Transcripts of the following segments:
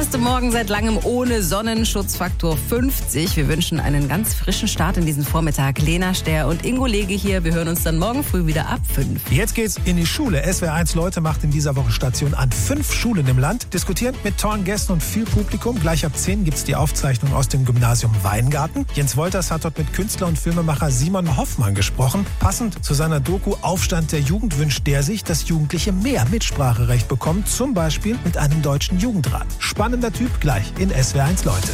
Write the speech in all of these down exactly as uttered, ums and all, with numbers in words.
erste Morgen seit langem ohne Sonnenschutzfaktor fünfzig. Wir wünschen einen ganz frischen Start in diesen Vormittag. Lena Ster und Ingo Lege hier. Wir hören uns dann morgen früh wieder ab fünf. Jetzt geht's in die Schule. S W R eins Leute macht in dieser Woche Station an fünf Schulen im Land. Diskutieren mit tollen Gästen und viel Publikum. Gleich ab zehn gibt's die Aufzeichnung aus dem Gymnasium Weingarten. Jens Wolters hat dort mit Künstler und Filmemacher Simon Hoffmann gesprochen. Passend zu seiner Doku Aufstand der Jugend wünscht der sich, dass Jugendliche mehr Mitspracherecht bekommen. Zum Beispiel mit einem deutschen Jugendrat. Spannender Typ, gleich in S W R eins Leute.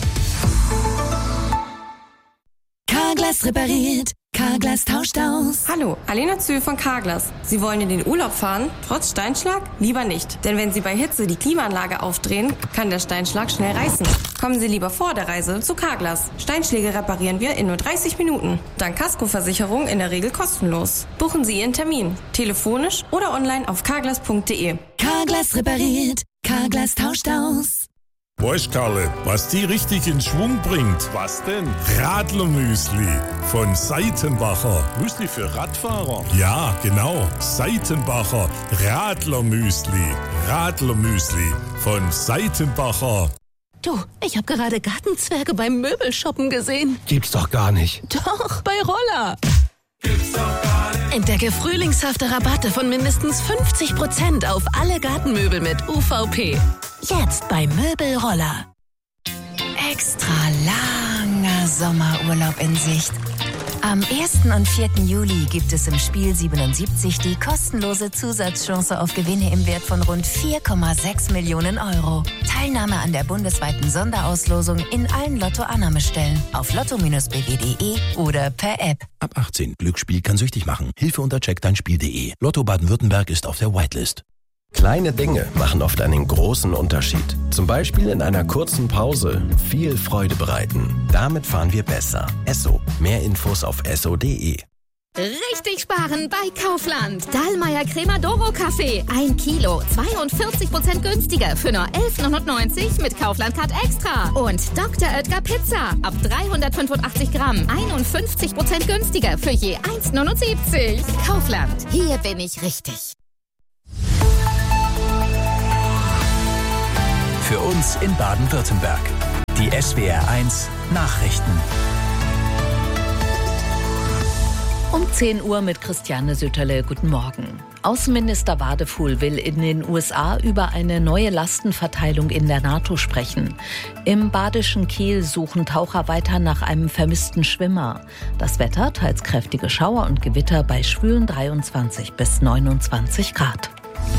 Carglass repariert. Carglass tauscht aus. Hallo, Alena Zühl von Carglass. Sie wollen in den Urlaub fahren? Trotz Steinschlag? Lieber nicht. Denn wenn Sie bei Hitze die Klimaanlage aufdrehen, kann der Steinschlag schnell reißen. Kommen Sie lieber vor der Reise zu Carglass. Steinschläge reparieren wir in nur dreißig Minuten. Dank Kaskoversicherung in der Regel kostenlos. Buchen Sie Ihren Termin. Telefonisch oder online auf carglass punkt de. Carglass repariert. Carglass tauscht aus. Weißt Karle, was die richtig in Schwung bringt? Was denn? Radlermüsli von Seitenbacher. Müsli für Radfahrer? Ja, genau. Seitenbacher Radlermüsli. Radlermüsli von Seitenbacher. Du, ich habe gerade Gartenzwerge beim Möbelshoppen gesehen. Gibt's doch gar nicht. Doch, bei Roller. Gibt's doch gar nicht. Entdecke frühlingshafte Rabatte von mindestens fünfzig Prozent auf alle Gartenmöbel mit U V P. Jetzt bei Möbelroller. Extra langer Sommerurlaub in Sicht. Am ersten und vierten Juli gibt es im Spiel siebenundsiebzig die kostenlose Zusatzchance auf Gewinne im Wert von rund vier Komma sechs Millionen Euro. Teilnahme an der bundesweiten Sonderauslosung in allen Lotto-Annahmestellen auf lotto Bindestrich b w punkt de oder per App. Ab achtzehn. Glücksspiel kann süchtig machen. Hilfe unter check dein spiel punkt de. Lotto Baden-Württemberg ist auf der Whitelist. Kleine Dinge machen oft einen großen Unterschied. Zum Beispiel in einer kurzen Pause viel Freude bereiten. Damit fahren wir besser. Esso. Mehr Infos auf esso punkt de. Richtig sparen bei Kaufland. Dallmayr Cremadoro Kaffee. Ein Kilo. zweiundvierzig Prozent günstiger für nur elf neunundneunzig mit Kaufland Card Extra. Und Doktor Oetker Pizza. Ab dreihundertfünfundachtzig Gramm. einundfünfzig Prozent günstiger für je eins neunundsiebzig. Kaufland. Hier bin ich richtig. Für uns in Baden-Württemberg. Die S W R eins Nachrichten. Um zehn Uhr mit Christiane Sütterle. Guten Morgen. Außenminister Wadefuhl will in den U S A über eine neue Lastenverteilung in der NATO sprechen. Im badischen Kiel suchen Taucher weiter nach einem vermissten Schwimmer. Das Wetter, teils kräftige Schauer und Gewitter bei schwülen dreiundzwanzig bis neunundzwanzig Grad.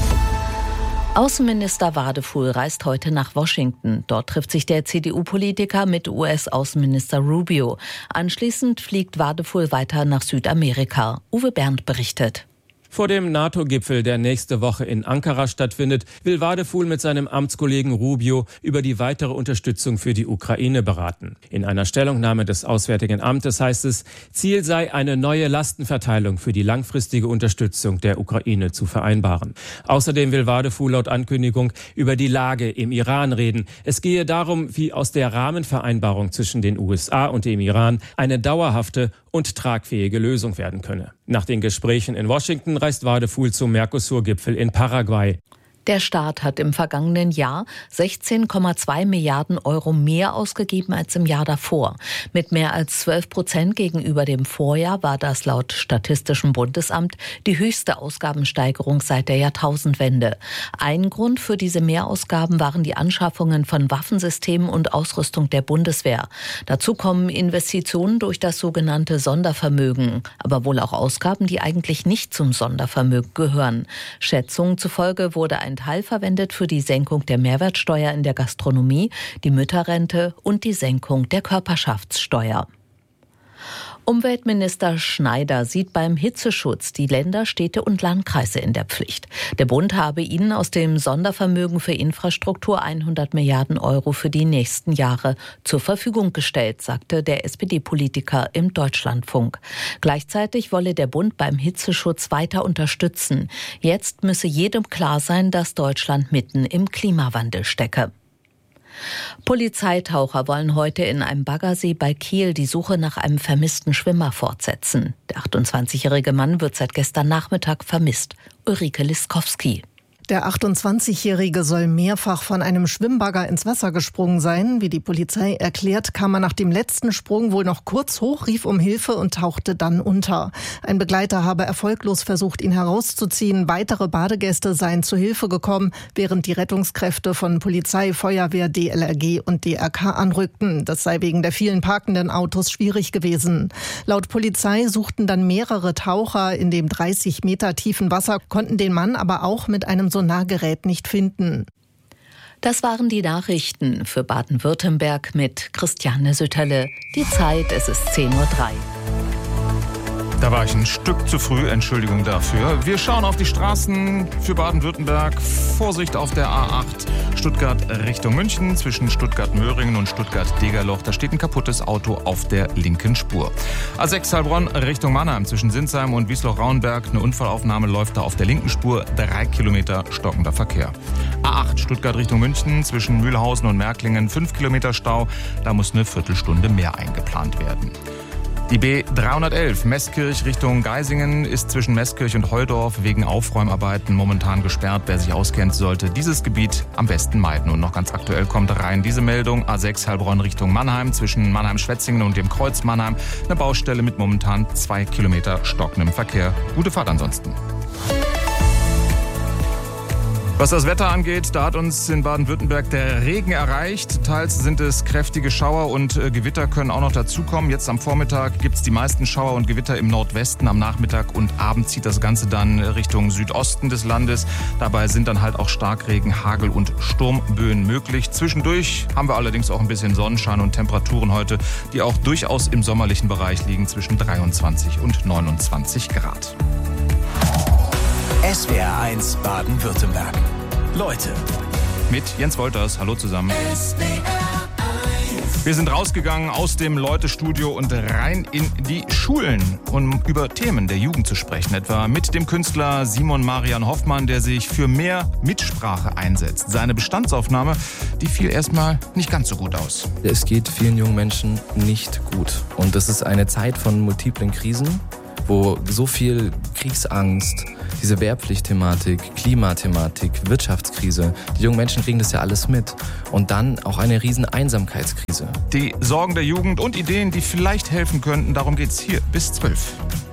Außenminister Wadefuhl reist heute nach Washington. Dort trifft sich der C D U-Politiker mit U S-Außenminister Rubio. Anschließend fliegt Wadefuhl weiter nach Südamerika. Uwe Berndt berichtet. Vor dem NATO-Gipfel, der nächste Woche in Ankara stattfindet, will Wadefuhl mit seinem Amtskollegen Rubio über die weitere Unterstützung für die Ukraine beraten. In einer Stellungnahme des Auswärtigen Amtes heißt es, Ziel sei, eine neue Lastenverteilung für die langfristige Unterstützung der Ukraine zu vereinbaren. Außerdem will Wadefuhl laut Ankündigung über die Lage im Iran reden. Es gehe darum, wie aus der Rahmenvereinbarung zwischen den U S A und dem Iran eine dauerhafte und tragfähige Lösung werden könne. Nach den Gesprächen in Washington reist Wadefuhl zum Mercosur-Gipfel in Paraguay. Der Staat hat im vergangenen Jahr sechzehn Komma zwei Milliarden Euro mehr ausgegeben als im Jahr davor. Mit mehr als zwölf Prozent gegenüber dem Vorjahr war das laut Statistischem Bundesamt die höchste Ausgabensteigerung seit der Jahrtausendwende. Ein Grund für diese Mehrausgaben waren die Anschaffungen von Waffensystemen und Ausrüstung der Bundeswehr. Dazu kommen Investitionen durch das sogenannte Sondervermögen, aber wohl auch Ausgaben, die eigentlich nicht zum Sondervermögen gehören. Schätzungen zufolge wurde ein Teil verwendet für die Senkung der Mehrwertsteuer in der Gastronomie, die Mütterrente und die Senkung der Körperschaftssteuer. Umweltminister Schneider sieht beim Hitzeschutz die Länder, Städte und Landkreise in der Pflicht. Der Bund habe ihnen aus dem Sondervermögen für Infrastruktur hundert Milliarden Euro für die nächsten Jahre zur Verfügung gestellt, sagte der S P D-Politiker im Deutschlandfunk. Gleichzeitig wolle der Bund beim Hitzeschutz weiter unterstützen. Jetzt müsse jedem klar sein, dass Deutschland mitten im Klimawandel stecke. Polizeitaucher wollen heute in einem Baggersee bei Kiel die Suche nach einem vermissten Schwimmer fortsetzen. Der achtundzwanzigjährige Mann wird seit gestern Nachmittag vermisst. Ulrike Liskowski. Der achtundzwanzigjährige soll mehrfach von einem Schwimmbagger ins Wasser gesprungen sein. Wie die Polizei erklärt, kam er nach dem letzten Sprung wohl noch kurz hoch, rief um Hilfe und tauchte dann unter. Ein Begleiter habe erfolglos versucht, ihn herauszuziehen. Weitere Badegäste seien zu Hilfe gekommen, während die Rettungskräfte von Polizei, Feuerwehr, D L R G und D R K anrückten. Das sei wegen der vielen parkenden Autos schwierig gewesen. Laut Polizei suchten dann mehrere Taucher in dem dreißig Meter tiefen Wasser, konnten den Mann aber auch mit einem Sonargerät nicht finden. Das waren die Nachrichten für Baden-Württemberg mit Christiane Sütterle. Die Zeit, es ist zehn Uhr drei. Da war ich ein Stück zu früh, Entschuldigung dafür. Wir schauen auf die Straßen für Baden-Württemberg. Vorsicht auf der A acht Stuttgart Richtung München zwischen Stuttgart-Möhringen und Stuttgart-Degerloch. Da steht ein kaputtes Auto auf der linken Spur. A sechs Heilbronn Richtung Mannheim zwischen Sinsheim und Wiesloch-Rauenberg. Eine Unfallaufnahme läuft da auf der linken Spur. Drei Kilometer stockender Verkehr. A acht Stuttgart Richtung München zwischen Mühlhausen und Märklingen. Fünf Kilometer Stau. Da muss eine Viertelstunde mehr eingeplant werden. Die B dreihundertelf Meßkirch Richtung Geisingen ist zwischen Meßkirch und Holdorf wegen Aufräumarbeiten momentan gesperrt. Wer sich auskennt, sollte dieses Gebiet am besten meiden. Und noch ganz aktuell kommt rein diese Meldung. A sechs Heilbronn Richtung Mannheim zwischen Mannheim-Schwetzingen und dem Kreuz Mannheim. Eine Baustelle mit momentan zwei Kilometer stockendem Verkehr. Gute Fahrt ansonsten. Was das Wetter angeht, da hat uns in Baden-Württemberg der Regen erreicht. Teils sind es kräftige Schauer und äh, Gewitter können auch noch dazukommen. Jetzt am Vormittag gibt es die meisten Schauer und Gewitter im Nordwesten. Am Nachmittag und Abend zieht das Ganze dann Richtung Südosten des Landes. Dabei sind dann halt auch Starkregen, Hagel und Sturmböen möglich. Zwischendurch haben wir allerdings auch ein bisschen Sonnenschein und Temperaturen heute, die auch durchaus im sommerlichen Bereich liegen, zwischen dreiundzwanzig und neunundzwanzig Grad. S W R eins Baden-Württemberg. Leute. Mit Jens Wolters. Hallo zusammen. Wir sind rausgegangen aus dem Leute-Studio und rein in die Schulen, um über Themen der Jugend zu sprechen. Etwa mit dem Künstler Simon Marian Hoffmann, der sich für mehr Mitsprache einsetzt. Seine Bestandsaufnahme, die fiel erstmal nicht ganz so gut aus. Es geht vielen jungen Menschen nicht gut. Und das ist eine Zeit von multiplen Krisen, wo so viel Kriegsangst, diese Wehrpflichtthematik, Klimathematik, Wirtschaftskrise, die jungen Menschen kriegen das ja alles mit. Und dann auch eine riesen Einsamkeitskrise. Die Sorgen der Jugend und Ideen, die vielleicht helfen könnten, darum geht's hier bis zwölf.